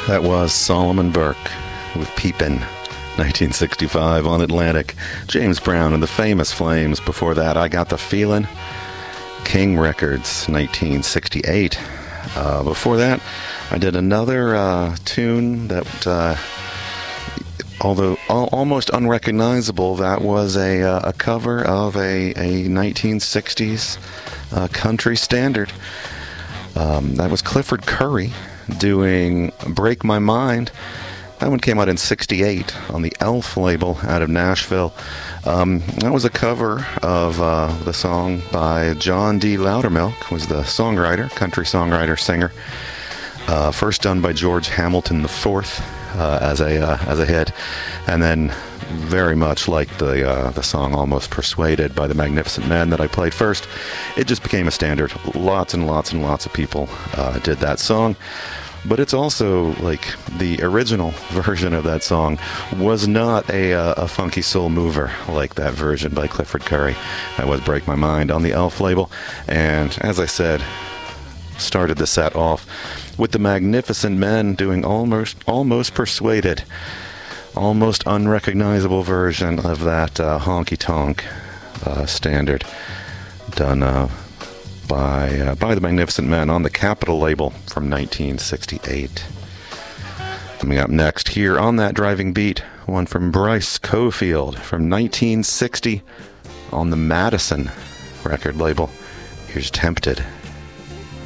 That was Solomon Burke with Peepin', 1965 on Atlantic. James Brown and the Famous Flames. Before that, I Got the Feelin', King Records, 1968. Before that, I did another tune that, although almost unrecognizable, that was a cover of a 1960s country standard. That was Clifford Curry doing Break My Mind. That one came out in 68 on the Elf label out of Nashville. That was a cover of the song by John D. Loudermilk, was the songwriter, country songwriter, singer. First done by George Hamilton IV as a hit, and then very much like the song Almost Persuaded by the Magnificent Men that I played first, it just became a standard. Lots and lots and lots of people did that song. But it's also like the original version of that song was not a funky soul mover like that version by Clifford Curry. That was Break My Mind on the Elf label. And as I said, started the set off with the Magnificent Men doing Almost Persuaded. Almost unrecognizable version of that honky tonk standard done by the Magnificent Men on the Capitol label from 1968. Coming up next here on That Driving Beat, one from Bryce Cofield from 1960 on the Madison record label. Here's Tempted.